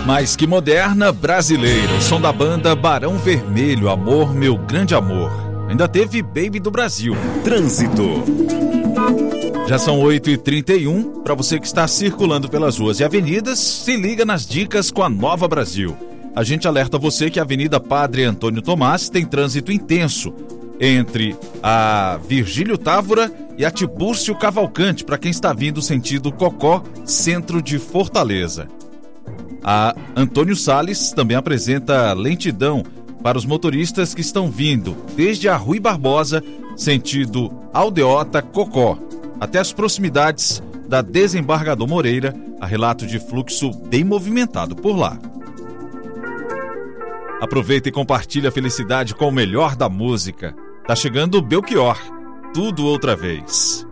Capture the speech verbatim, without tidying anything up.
Mais que moderna, brasileira. O som da banda Barão Vermelho, Amor, Meu Grande Amor. Ainda teve Baby do Brasil. Trânsito. Já são oito e trinta e um. Para você que está circulando pelas ruas e avenidas, se liga nas dicas com a Nova Brasil. A gente alerta você que a Avenida Padre Antônio Tomás tem trânsito intenso entre a Virgílio Távora e a Tibúrcio Cavalcante, para quem está vindo sentido Cocó, centro de Fortaleza. A Antônio Salles também apresenta lentidão para os motoristas que estão vindo desde a Rui Barbosa, sentido Aldeota Cocó, até as proximidades da Desembargador Moreira, a relato de fluxo bem movimentado por lá. Aproveita e compartilha a felicidade com o melhor da música. Tá chegando o Belchior, Tudo Outra Vez.